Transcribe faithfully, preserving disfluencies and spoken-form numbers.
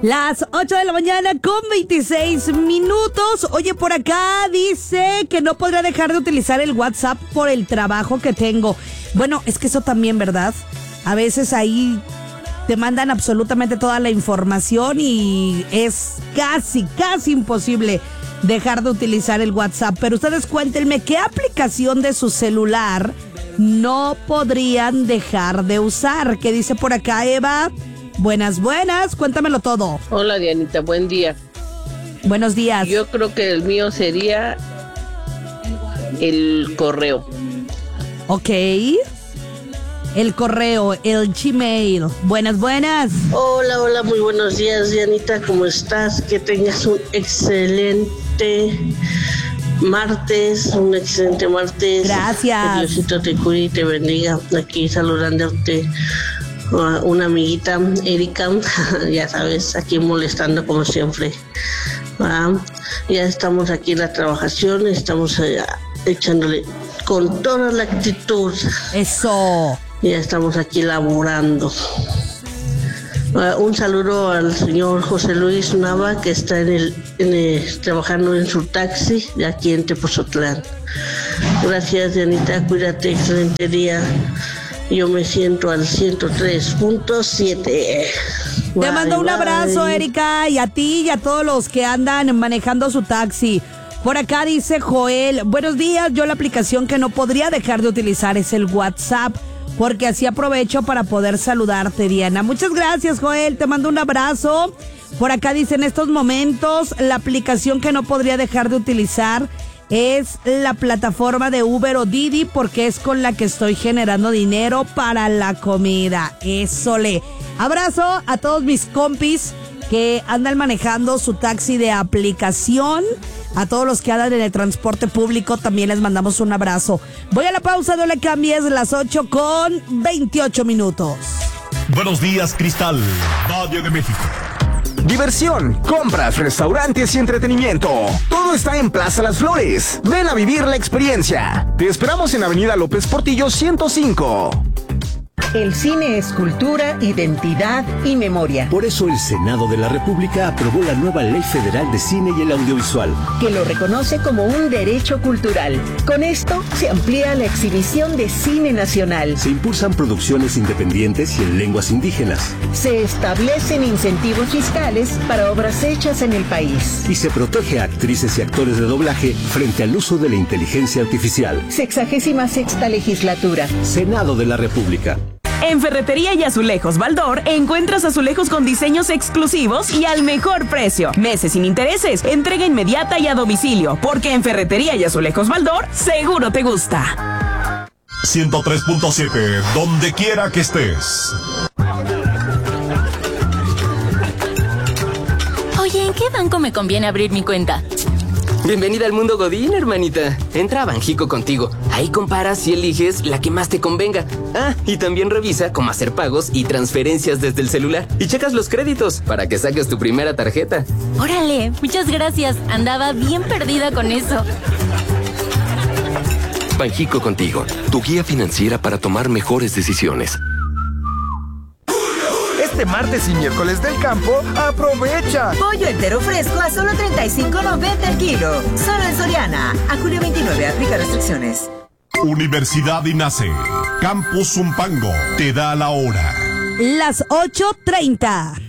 Las ocho de la mañana con veintiséis minutos. Oye, por acá dice que no podrá dejar de utilizar el WhatsApp por el trabajo que tengo. Bueno, es que eso también, ¿verdad? A veces ahí te mandan absolutamente toda la información y es casi, casi imposible dejar de utilizar el WhatsApp. Pero ustedes cuéntenme, ¿qué aplicación de su celular no podrían dejar de usar? ¿Qué dice por acá, Eva? Buenas, buenas, cuéntamelo todo. Hola, Dianita, buen día. Buenos días. Yo creo que el mío sería el correo. Ok. El correo, el Gmail. Buenas, buenas. Hola, hola, muy buenos días, Dianita, ¿cómo estás? Que tengas un excelente martes, un excelente martes. Gracias. Que Diosito te cuide y te bendiga. Aquí saludándote una amiguita, Erika, ya sabes, aquí molestando como siempre. Ah, ya estamos aquí en la trabajación, estamos eh, echándole con toda la actitud. Eso. Ya estamos aquí laborando. Uh, un saludo al señor José Luis Nava, que está en el, en el trabajando en su taxi de aquí en Tepozotlán. Gracias, Dianita, cuídate, excelente día. Yo me siento al ciento tres punto siete. Te mando un abrazo, Erika, y a ti y a todos los que andan manejando su taxi. Por acá dice Joel, buenos días, yo la aplicación que no podría dejar de utilizar es el WhatsApp, porque así aprovecho para poder saludarte, Diana. Muchas gracias, Joel, te mando un abrazo. Por acá dice, en estos momentos, la aplicación que no podría dejar de utilizar es la plataforma de Uber o Didi, porque es con la que estoy generando dinero para la comida. Eso le. Abrazo a todos mis compis que andan manejando su taxi de aplicación. A todos los que andan en el transporte público también les mandamos un abrazo. Voy a la pausa, no le cambies, las ocho con veintiocho minutos. Buenos días, Cristal, Valle de México. Diversión, compras, restaurantes y entretenimiento. Todo está en Plaza Las Flores. Ven a vivir la experiencia. Te esperamos en Avenida López Portillo ciento cinco. El cine es cultura, identidad y memoria. Por eso el Senado de la República aprobó la nueva Ley Federal de Cine y el Audiovisual, que lo reconoce como un derecho cultural. Con esto se amplía la exhibición de cine nacional. Se impulsan producciones independientes y en lenguas indígenas. Se establecen incentivos fiscales para obras hechas en el país. Y se protege a actrices y actores de doblaje frente al uso de la inteligencia artificial. Sexagésima sexta legislatura. Senado de la República. En Ferretería y Azulejos Baldor encuentras azulejos con diseños exclusivos y al mejor precio. Meses sin intereses, entrega inmediata y a domicilio, porque en Ferretería y Azulejos Baldor seguro te gusta. ciento tres punto siete, donde quiera que estés. Oye, ¿en qué banco me conviene abrir mi cuenta? Bienvenida al mundo Godín, hermanita. Entra a Banjico contigo. Ahí comparas y eliges la que más te convenga. Ah, y también revisa cómo hacer pagos y transferencias desde el celular. Y checas los créditos para que saques tu primera tarjeta. Órale, muchas gracias. Andaba bien perdida con eso. Banjico contigo, tu guía financiera para tomar mejores decisiones. Este martes y miércoles del campo, aprovecha. Pollo entero fresco a solo treinta y cinco noventa el kilo. Solo en Soriana. A julio veintinueve, aplica restricciones. Universidad INACE, Campus Zumpango, te da la hora. Las ocho treinta.